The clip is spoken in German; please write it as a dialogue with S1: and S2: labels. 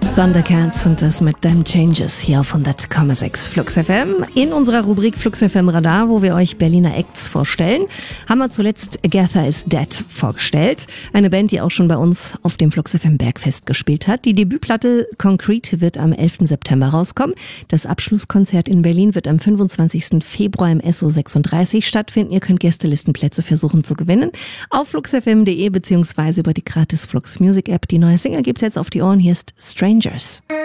S1: Thundercats und das mit Them Changes hier auf 100,6 Flux FM. In unserer Rubrik Flux FM Radar, wo wir euch Berliner Acts vorstellen, haben wir zuletzt Agatha is Dead vorgestellt. Eine Band, die auch schon bei uns auf dem Flux FM Bergfest gespielt hat. Die Debütplatte Concrete wird am 11. September rauskommen. Das Abschlusskonzert in Berlin wird am 25. Februar im SO 36 stattfinden. Ihr könnt Gästelistenplätze versuchen zu gewinnen auf fluxfm.de beziehungsweise über die gratis Flux Music App. Die neue Single gibt's jetzt auf die Ohren. Hier ist Strangers.